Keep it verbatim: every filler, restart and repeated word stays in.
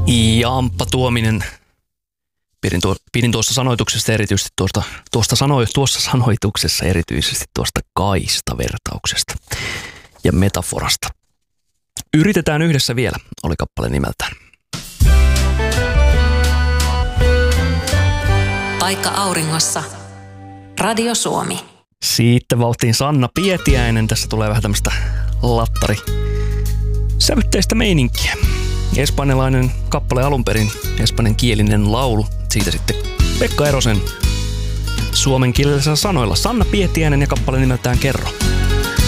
Jamppa Tuominen. Pidin, tuo, pidin tuossa sanoituksesta erityisesti tuosta, tuosta sano, tuossa sanoituksessa erityisesti tuosta kaistavertauksesta ja metaforasta. Yritetään yhdessä vielä, oli kappale nimeltään. Paikka auringossa. Radio Suomi. Siitä vauhtiin Sanna Pietiäinen. Tässä tulee vähän tämmöistä lattari sävytteistä meininkiä. Espanjalainen kappale alun perin, espanjankielinen laulu. Siitä sitten Pekka Erosen suomenkielisillä sanoilla. Sanna Pietiäinen ja kappale nimeltään Kerro.